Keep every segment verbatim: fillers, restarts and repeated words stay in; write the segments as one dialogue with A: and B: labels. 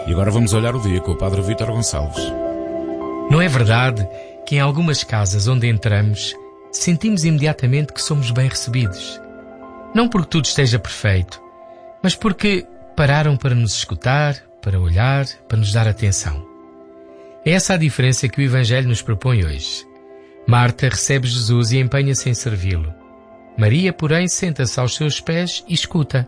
A: E agora vamos olhar o dia com o Padre Vítor Gonçalves.
B: Não é verdade que em algumas casas onde entramos sentimos imediatamente que somos bem recebidos? Não porque tudo esteja perfeito, mas porque pararam para nos escutar, para olhar, para nos dar atenção. É essa a diferença que o Evangelho nos propõe hoje. Marta recebe Jesus e empenha-se em servi-lo. Maria, porém, senta-se aos seus pés e escuta.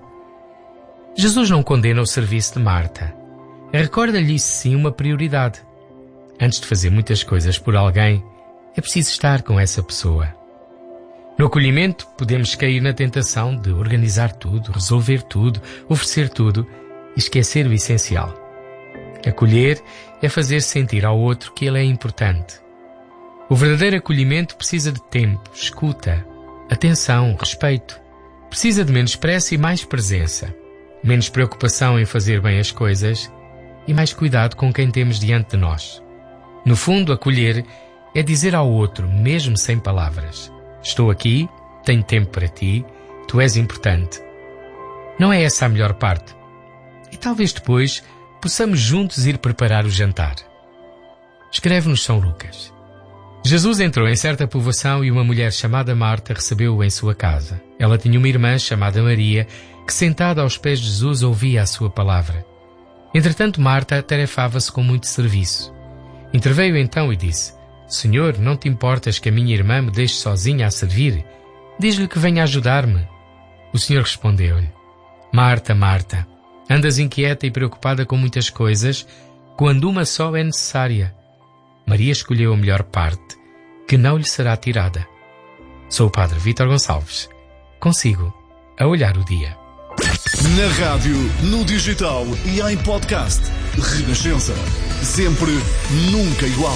B: Jesus não condena o serviço de Marta. Recorda-lhe sim uma prioridade. Antes de fazer muitas coisas por alguém, é preciso estar com essa pessoa. No acolhimento, podemos cair na tentação de organizar tudo, resolver tudo, oferecer tudo e esquecer o essencial. Acolher é fazer sentir ao outro que ele é importante. O verdadeiro acolhimento precisa de tempo, escuta, atenção, respeito. Precisa de menos pressa e mais presença. Menos preocupação em fazer bem as coisas e mais cuidado com quem temos diante de nós. No fundo, acolher é dizer ao outro, mesmo sem palavras: estou aqui, tenho tempo para ti, tu és importante. Não é essa a melhor parte? E talvez depois possamos juntos ir preparar o jantar. Escreve-nos São Lucas. Jesus entrou em certa povoação e uma mulher chamada Marta recebeu-o em sua casa. Ela tinha uma irmã chamada Maria, que sentada aos pés de Jesus ouvia a sua palavra. Entretanto, Marta atarefava-se com muito serviço. Interveio então e disse: Senhor, não te importas que a minha irmã me deixe sozinha a servir? Diz-lhe que venha ajudar-me. O Senhor respondeu-lhe: Marta, Marta, andas inquieta e preocupada com muitas coisas, quando uma só é necessária. Maria escolheu a melhor parte, que não lhe será tirada. Sou o Padre Vítor Gonçalves. Consigo a olhar o dia.
C: Na rádio, no digital e em podcast. Renascença. Sempre, nunca igual.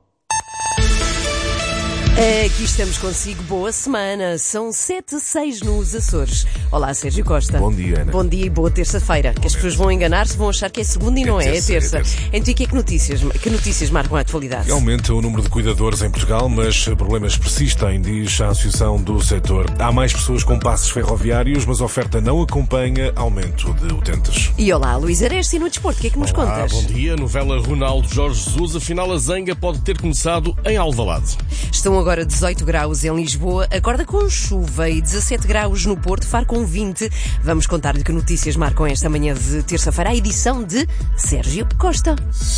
D: Aqui estamos consigo, boa semana. São sete e seis nos Açores. Olá, Sérgio Costa.
E: Bom dia, Ana.
D: Bom dia e boa terça-feira. Que as pessoas vão enganar-se, vão achar que é segunda e não é, é terça. Então, e que, é que, notícias, que notícias marcam a atualidade?
E: Aumenta o número de cuidadores em Portugal, mas problemas persistem, diz a Associação do Setor. Há mais pessoas com passos ferroviários, mas a oferta não acompanha aumento de utentes.
D: E olá, Luís Areste, e no desporto, o que é que nos
F: olá,
D: contas?
F: Bom dia. Novela Ronaldo Jorge Jesus, afinal a zanga pode ter começado em Alvalade.
D: Estão agora dezoito graus em Lisboa, acorda com chuva, e dezassete graus no Porto, Faro com vinte. Vamos contar-lhe que notícias marcam esta manhã de terça-feira, a edição de Sérgio Costa.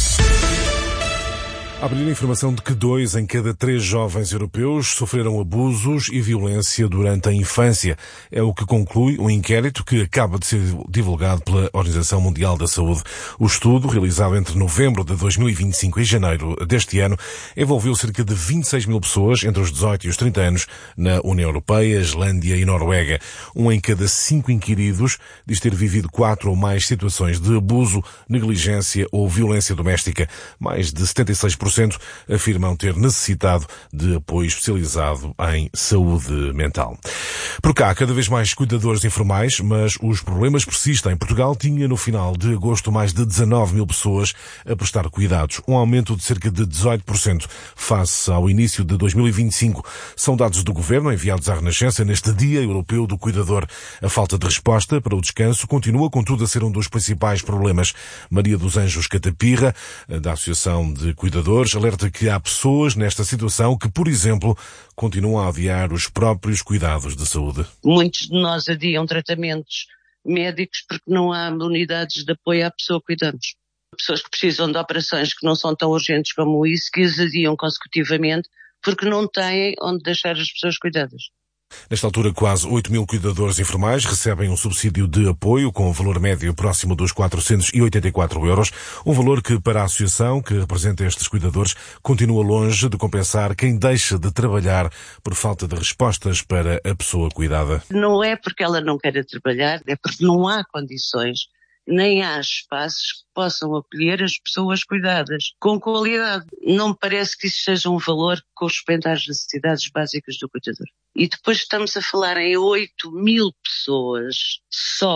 E: Abrir a informação de que dois em cada três jovens europeus sofreram abusos e violência durante a infância. É o que conclui um inquérito que acaba de ser divulgado pela Organização Mundial da Saúde. O estudo, realizado entre novembro de dois mil e vinte e cinco e janeiro deste ano, envolveu cerca de vinte e seis mil pessoas entre os dezoito e os trinta anos na União Europeia, Islândia e Noruega. Um em cada cinco inquiridos diz ter vivido quatro ou mais situações de abuso, negligência ou violência doméstica. Mais de setenta e seis por cento afirmam ter necessitado de apoio especializado em saúde mental. Por cá, cada vez mais cuidadores informais, mas os problemas persistem. Portugal tinha no final de agosto mais de dezanove mil pessoas a prestar cuidados, um aumento de cerca de dezoito por cento face ao início de dois mil e vinte e cinco. São dados do Governo enviados à Renascença neste Dia Europeu do Cuidador. A falta de resposta para o descanso continua, contudo, a ser um dos principais problemas. Maria dos Anjos Catapirra, da Associação de Cuidadores, alerta que há pessoas nesta situação que, por exemplo, continuam a adiar os próprios cuidados de saúde.
G: Muitos de nós adiam tratamentos médicos porque não há unidades de apoio à pessoa que cuidamos. Pessoas que precisam de operações que não são tão urgentes como isso, que as adiam consecutivamente porque não têm onde deixar as pessoas cuidadas.
E: Nesta altura, quase oito mil cuidadores informais recebem um subsídio de apoio com um valor médio próximo dos quatrocentos e oitenta e quatro euros, um valor que, para a associação que representa estes cuidadores, continua longe de compensar quem deixa de trabalhar por falta de respostas para a pessoa cuidada.
G: Não é porque ela não queira trabalhar, é porque não há condições, nem há espaços que possam acolher as pessoas cuidadas com qualidade. Não me parece que isso seja um valor que corresponda às necessidades básicas do cuidador. E depois estamos a falar em oito mil pessoas só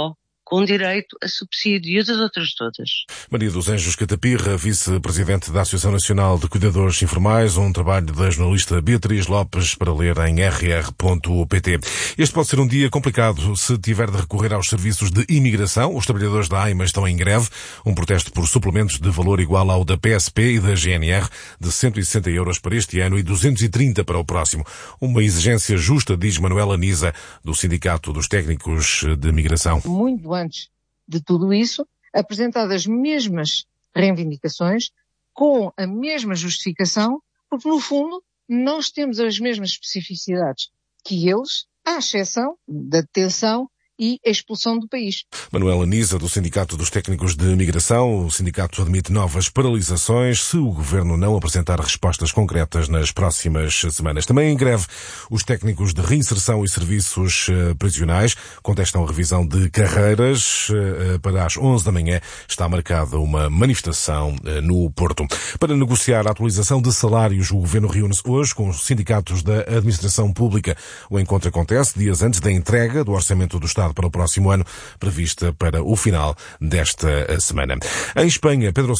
G: com direito a subsídio e das outras todas.
E: Maria dos Anjos Catapirra, vice-presidente da Associação Nacional de Cuidadores Informais, um trabalho da jornalista Beatriz Lopes para ler em r r ponto p t. Este pode ser um dia complicado se tiver de recorrer aos serviços de imigração. Os trabalhadores da AIMA estão em greve, um protesto por suplementos de valor igual ao da P S P e da G N R, de cento e sessenta euros para este ano e duzentos e trinta para o próximo. Uma exigência justa, diz Manuela Nisa, do Sindicato dos Técnicos de Imigração.
H: Muito antes de tudo isso, apresentadas as mesmas reivindicações, com a mesma justificação, porque no fundo nós temos as mesmas especificidades que eles, à exceção da detenção e expulsão do país.
E: Manuela Nisa, do Sindicato dos Técnicos de Imigração. O sindicato admite novas paralisações se o governo não apresentar respostas concretas nas próximas semanas. Também em greve, os técnicos de reinserção e serviços prisionais contestam a revisão de carreiras. Para as onze da manhã está marcada uma manifestação no Porto. Para negociar a atualização de salários, o governo reúne-se hoje com os sindicatos da administração pública. O encontro acontece dias antes da entrega do Orçamento do Estado para o próximo ano, prevista para o final desta semana. Em Espanha, Pedro